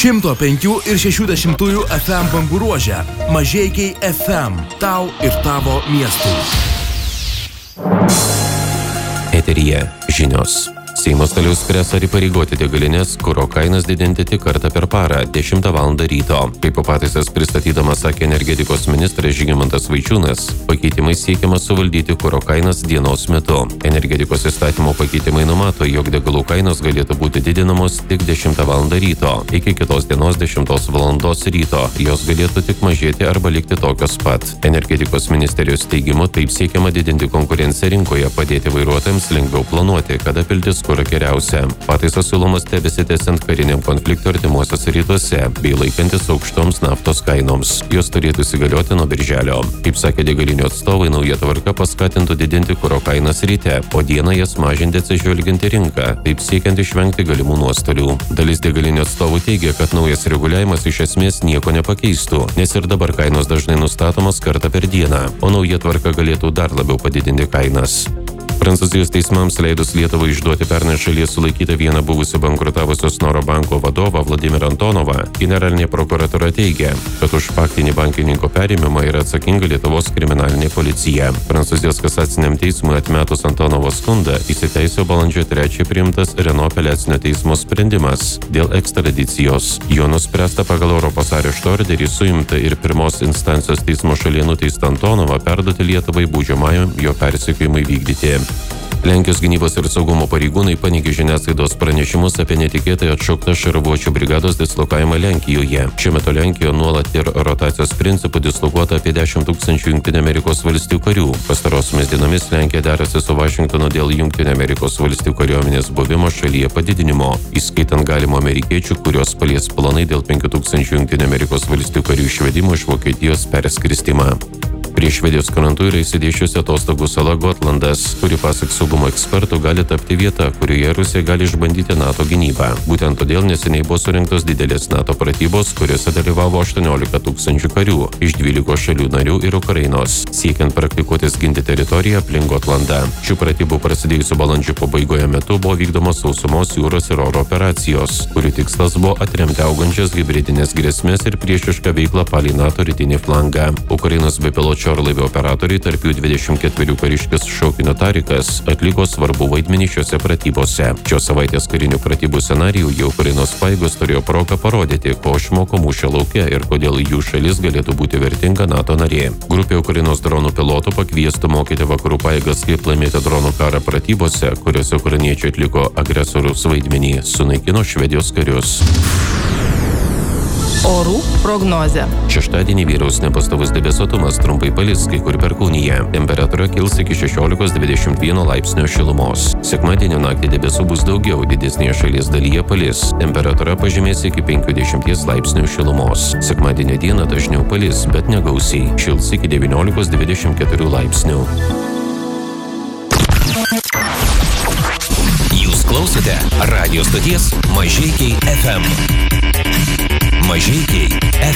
105 ir 60 FM bangų ruože. Mažeikiai FM. Tau ir tavo miestui. Eteryje žinios. Seimas toliau spręs ar įpareigoti degalinės kuro kainas didinti tik kartą per parą 10 val. Ryto. Kaip pataisas pristatydamas sakė energetikos ministras Žygimantas Vaičiūnas, pakeitimais siekiama suvaldyti kuro kainas dienos metu. Energetikos įstatymo pakeitimai numato, jog degalų kainos galėtų būti didinamos tik 10 val. Ryto. Iki kitos dienos 10 val. Ryto jos galėtų tik mažėti arba likti tokios pat. Energetikos ministerijos teigimu taip siekiama didinti konkurenciją rinkoje, padėti vairuotojams lengviau planuoti, kada piltis kurą geriausia. Pataisos siūlomas tebesitęsiant kariniam konfliktui artimuosiuose rytuose bei laikantis aukštoms naftos kainoms. Jos turėtų įsigalioti nuo birželio. Kaip sakė degalinių atstovai, nauja tvarka paskatintų didinti kuro kainas ryte, o dieną jas mažinti atsižvelgiant į rinką, taip siekiant išvengti galimų nuostolių. Dalis degalinių atstovų teigia, kad naujas reguliavimas iš esmės nieko nepakeistų, nes ir dabar kainos dažnai nustatomos kartą per dieną, o nauja tvarka galėtų dar labiau padidinti kainas. Prancūzijos teismams leidus Lietuvai išduoti pernai šalyje sulaikytą vieną buvusių bankrutavusio Snoro banko vadovą Vladimirą Antonovą, generalinė prokuratūra teigia, kad už faktinį bankininko perėmimą yra atsakinga Lietuvos kriminalinė policija. Prancūzijos kasaciniam teismui atmetus Antonovo skundą įsiteisėjo balandžio 3 priimtas Renault apeliacinio teismo sprendimas dėl ekstradicijos. Jo nuspręsta pagal Europos arešto orderį suimti ir pirmos instancijos teismo šalyje nuteistą Antonovą perduoti Lietuvai baudžiamajam jo persekiojimui vykdyti. Lenkijos gynybos ir saugumo pareigūnai paneigė žiniasklaidos pranešimus apie netikėtai atšauktą šarvuočių brigados dislokavimą Lenkijoje. Šiuo metu Lenkijoje nuolat ir rotacijos principų dislokuota apie 10 000 Jungtinių Amerikos valstijų karių. Pastarosiomis dienomis Lenkija derasi su Vašingtonu dėl Jungtinių Amerikos valstijų kariuomenės buvimo šalyje padidinimo, įskaitant galimo amerikiečių, kurios palies planai dėl 5 000 Jungtinių Amerikos valstijų karių išvedimo iš Vokietijos perskirstymą. Prie Švedijos krantų yra įsidėsčiusi atostogų sala Gotlandas, kuri pasak saugumo ekspertų gali tapti vieta, kurioje Rusija gali išbandyti NATO gynybą. Būtent todėl neseniai buvo surinktos didelės NATO pratybos, kuriuose dalyvavo 18 000 karių iš 12 šalių narių ir Ukrainos, siekiant praktikuotis ginti teritoriją aplink Gotlandą. Šių pratybų prasidėjusių balandžio pabaigoje metu buvo vykdomos sausumos, jūros ir oro operacijos, kurių tikslas buvo atremti augančias hibridinės grėsmės ir priešišką veiklą palei NATO rytinį flangą. Ukrainos bepiločių orlaivių operatoriai, tarp jų 24 kariškis šaukinio Tarikas, atliko svarbų vaidmenį šiuose pratybose. Šios savaitės karinių pratybų scenarijų jau Ukrainos pajėgos turėjo progą parodyti, ko išmoko mūšio lauke ir kodėl jų šalis galėtų būti vertinga NATO narė. Grupė Ukrainos dronų pilotų pakviestų mokyti vakarų pajėgas, kaip laimėti dronų karą pratybose, kuriuose ukrainiečiai atliko agresoriaus vaidmenį, sunaikino Švedijos karius. Orų prognozė. Šeštadienį vyraus nepastovus debesuotumas, trumpai palis kai kur perkūnija. Temperatūra kils iki 16-21 laipsnio šilumos. Sekmadienio naktį debesų bus daugiau, didesnėje šalies dalyje palis. Temperatūra pažemės iki 50 laipsnių šilumos. Sekmadienio dieną dažniau palis, bet negausiai. Šils iki 19-24 laipsnių. Jūs klausote radio stoties Mažeikiai FM. Mažeikiai